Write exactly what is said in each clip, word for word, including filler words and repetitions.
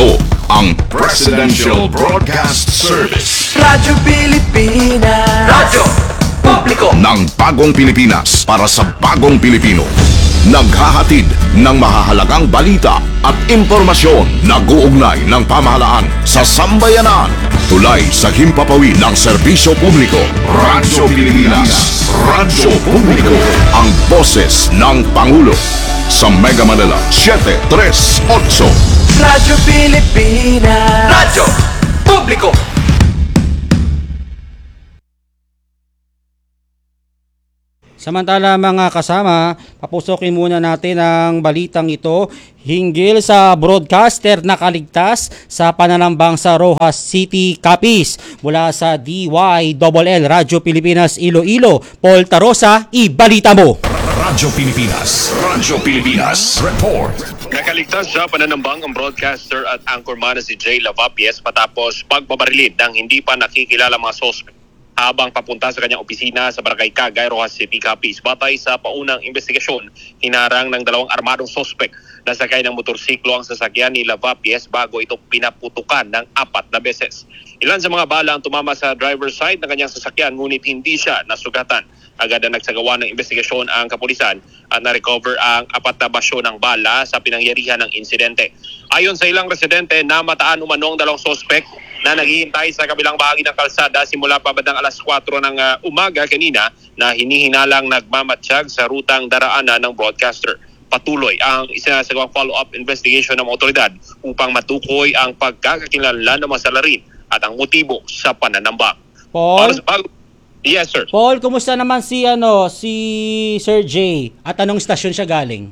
Ito ang Presidential Broadcast Service. Radyo Pilipinas. Radyo Publiko Ng bagong Pilipinas para sa bagong Pilipino. Naghahatid ng mahahalagang balita at impormasyon na guugnay ng pamahalaan sa sambayanan. Tulay sa himpapawid ng serbisyo publiko. Radyo Pilipinas. Radyo Publiko. Ang boses ng Pangulo. Sa Mega Manila, seven three eight. Radyo Pilipinas. Radyo Publiko. Samantala mga kasama, papusokin muna natin ang balitang ito hinggil sa broadcaster na kaligtas sa pananambang sa Rojas City, Capiz. Mula sa D Y L L Radyo Pilipinas Iloilo, Paul Tarosa, ibalita mo! Radyo Pilipinas. Radyo Pilipinas. Report. Nakaligtas sa pananambang ang broadcaster at anchorman na si Jay Lavapies matapos pagbabarilin ng hindi pa nakikilala mga suspect habang papunta sa kanyang opisina sa Barangay Cagay, Rojas City, Capiz. Batay sa paunang investigasyon, hinarang ng dalawang armadong suspect na sakay ng motorsiklo ang sasakyan ni Lavapies bago ito pinaputukan ng apat na beses. Ilan sa mga bala ang tumama sa driver's side ng kanyang sasakyan ngunit hindi siya nasugatan. Agad na nagsagawa ng investigasyon ang kapulisan at na-recover ang apat na basyo ng bala sa pinangyarihan ng insidente. Ayon sa ilang residente, namataan umano ang dalawang suspect na naghihintay sa kabilang bahagi ng kalsada simula pa bandang alas kwatro ng uh, umaga kanina na hinihinalang nagmamatsyag sa rutang daraanan ng broadcaster. Patuloy ang isinasagawang follow-up investigation ng mga otoridad upang matukoy ang pagkakakilanlan ng mga salarin at ang motibo sa pananambang. Paul? Para sa bago- yes, sir. Paul, kumusta naman si ano si Sir Jay at anong stasyon siya galing?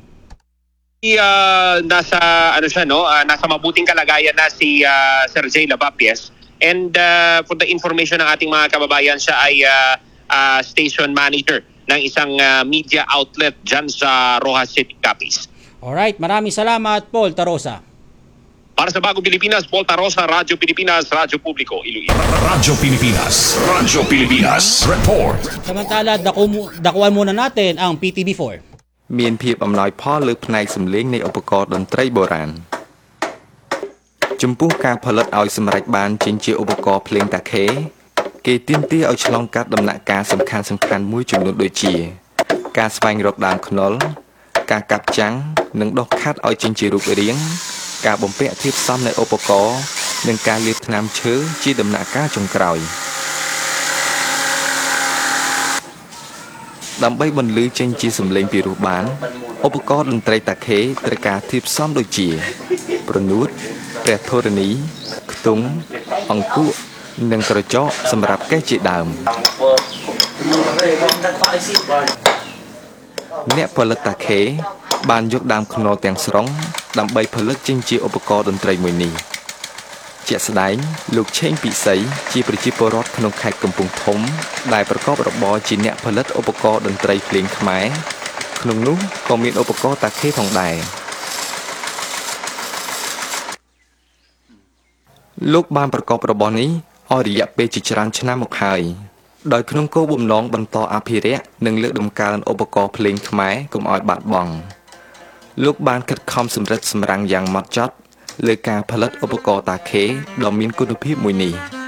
Uh, nasa ano siya no uh, nasa mabuting kalagayan na si uh, Sir Jay Lavapies, and uh, for the information ng ating mga kababayan, siya ay uh, uh, station manager ng isang uh, media outlet dyan sa Rojas City, Capiz. Alright, maraming salamat Paul Tarosa. Para sa Bagong Pilipinas, Paul Tarosa, Radyo Pilipinas, Radyo Publiko, Iloilo. Radyo Pilipinas. Radyo Pilipinas. Report. Samantala, daku, dakuan muna natin ang P T V four. មានភាពអំណោយផលលើផ្នែកសម្លេងនៃឧបករណ៍តន្ត្រីបុរាណចំពោះការផលិតឲ្យសម្រេចបានចេញជាឧបករណ៍ភ្លេងតាខេគេទាមទារឲ្យឆ្លងកាត់ដំណាក់កាលសំខាន់សំខាន់មួយចំនួនដូចជាការស្វែងរកដើមខ្នុរការកាប់ចាំងនិងដុសខាត់ឲ្យចេញជារូបរាងការបំពាក់ធាតុផ្សំនៃឧបករណ៍និងការលាបថ្នាំឈើជាដំណាក់កាលចុងក្រោយដើម្បីបន្លឺចេញជាសំឡេងពីរោះបានឧបករណ៍តន្ត្រីតាខេត្រូវការធាតុផ្សំដូចជាប្រនួតព្រះធរណីខ្ទង់អង្គុនិងក្រចកសម្រាប់កេះជាដើមអ្នកផលិតតាខេបានយកដើមខ្នុរទាំងស្រុងដើម្បីផលិតចេញជាឧបករណ៍តន្ត្រីមួយនេះជាក់ស្ដែងលោកឆេងពិសីជាប្រជាពលរដ្ឋក្នុងខេត្តកំពង់ធំដែលប្រកបរបរជាអ្នកផលិតឧបករណ៍តន្ត្រីភ្លេងខ្មែរក្នុងនោះក៏មានឧបករណ៍តាខេផងដែរលោកបានប្រកបរបរនេះអស់រយៈពេលជាច្រើនឆ្នាំមកហើយដោយក្នុងគោលបំណងបន្តអភិរក្សនិងលើកតម្កើងឧបករណ៍ភ្លេងខ្មែរកុំឲ្យបាត់បង់លោកបានខិតខំសម្រិតសម្រាំងយ៉ាងម៉ត់ចត់លើការផលិតឧបករណ៍តាខេដ៏មានគុណភាពមួយនេះ